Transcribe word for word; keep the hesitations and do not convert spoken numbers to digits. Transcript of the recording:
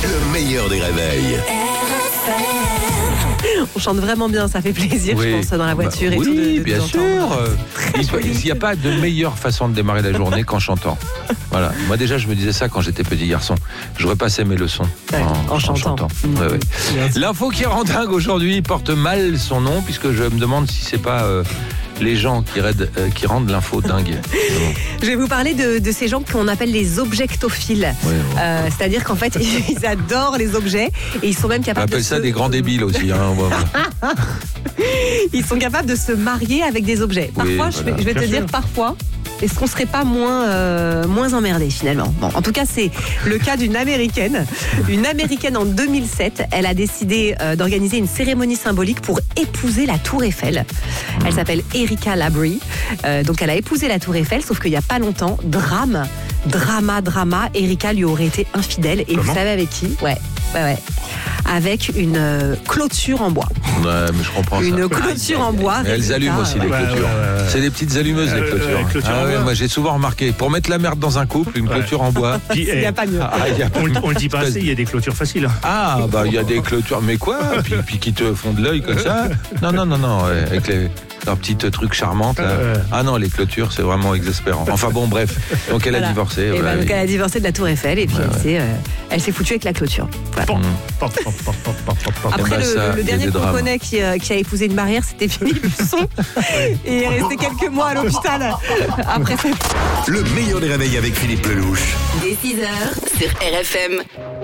Le meilleur des réveils. On chante vraiment bien, ça fait plaisir, Oui. je pense, dans la voiture Bah, et oui, tout. de, de bien nous sûr. entendre. Il n'y a pas de meilleure façon de démarrer la journée qu'en chantant. Voilà. Moi déjà, je me disais ça quand j'étais petit garçon. Je repassais mes leçons Ouais, en chantant. Mmh. Ouais, ouais. Bien sûr. L'info qui rend dingue aujourd'hui porte mal son nom, puisque je me demande si c'est pas euh, les gens qui, raident, euh, qui rendent l'info dingue. Je vais vous parler de, de ces gens qu'on appelle les objectophiles. Ouais, ouais. Euh, c'est-à-dire qu'en fait, ils adorent les objets et ils sont même On capables de appelle ça se... des grands débiles aussi. Hein. Voilà. Ils sont capables de se marier avec des objets. Parfois, Oui, je voilà. vais, je vais te Bien dire sûr. parfois. Est-ce qu'on serait pas moins, euh, moins emmerdé finalement? Bon, en tout cas, c'est le cas d'une Américaine. Une Américaine en deux mille sept, elle a décidé euh, d'organiser une cérémonie symbolique pour épouser la Tour Eiffel. Elle s'appelle Erika Labrie. Euh, donc elle a épousé la Tour Eiffel, sauf qu'il n'y a pas longtemps, drame, drama, drama, Erika lui aurait été infidèle. Et Comment vous savez avec qui? Ouais, ouais, ouais. Avec une euh, clôture en bois. Ouais, mais je comprends Une ça. clôture en bois. Et elles résultat, allument aussi les Ouais, clôtures. ouais, ouais, ouais. C'est des petites allumeuses les Euh, clôtures. ouais, clôture Ah en ouais, bois. moi j'ai souvent remarqué. Pour mettre la merde dans un couple, une Ouais. clôture en bois. Puis, Il n'y eh, a pas mieux. Ah, il y a- on, on le dit pas assez, il y a des clôtures faciles. Ah, bah il y a des clôtures, mais quoi puis, puis qui te font de l'œil comme ça. Non, non, non, non, ouais, avec les, leurs petites trucs charmantes là. Euh. Ah non, les clôtures, c'est vraiment exaspérant. Enfin bon, bref. Donc elle a Voilà. divorcé. Et voilà. ben, donc elle a divorcé de la Tour Eiffel et puis Ouais, elle s'est, euh, elle s'est foutue avec la clôture. Voilà. Pom, Mm. pom, pom, pom, pom, pom, pom, pom. Après, ben, le, ça, le il y a dernier des qu'on drames. connaît qui, euh, qui a épousé une barrière, c'était Philippe Husson. Et il est resté quelques mois à l'hôpital. Après, Le meilleur des réveils avec Philippe Lelouch. Dès six heures sur R F M.